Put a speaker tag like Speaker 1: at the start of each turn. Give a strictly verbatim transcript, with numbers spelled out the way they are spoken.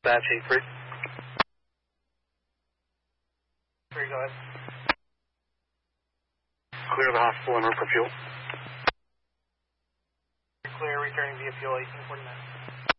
Speaker 1: That's eight three. Three, go ahead. Clear the hospital and run for fuel.
Speaker 2: Clear, returning via fuel eighteen forty-nine.